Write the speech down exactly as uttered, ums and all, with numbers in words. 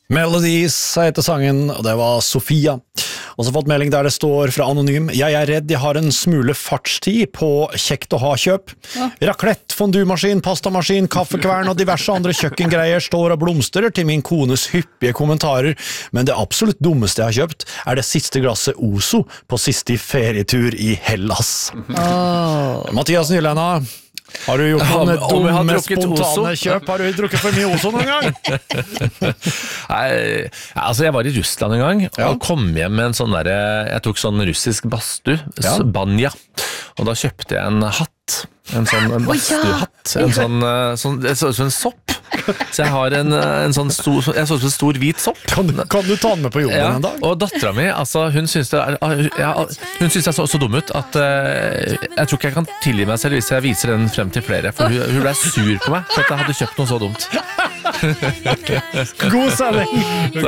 Melodies heter sangen, og det var Sofia. Og så fått melding der det står fra Anonym: Jeg er redd jeg har en smule fartstid på kjekt å ha kjøp. Ja. Raclette, fondumaskin, pastamaskin, kaffekvern og diverse andre kjøkkengreier står og blomstrer til min kones hyppige kommentarer, men det absolutt dummeste jeg har kjøpt er det siste glasset Oso på siste ferietur i Hellas. Oh. Mathias Nylæna, har du gjort noen ja, dumme, spontane kjøp? Har du drukket for mye Oso noen gang? Nei, altså jeg var i Russland en gang, og ja. kom hjem med en sånn der, jeg tok sånn russisk bastu, ja. banja, og da kjøpte jeg en hatt, en sånn en bastuhatt, en sånn, sånn, det så ut som en sopp. Så jeg har en, en sånn stor, jeg så ut som en stor hvit sopp. Kan du, kan du ta den med på jobben ja, en dag? Og datteren min, altså, hun synes det er, ja, hun synes det er så, så dum ut at uh, jeg tror ikke jeg kan tilgi meg selv hvis jeg viser den frem til flere, for hun, hun ble sur på meg for at jeg hadde kjøpt noe så dumt. God sending!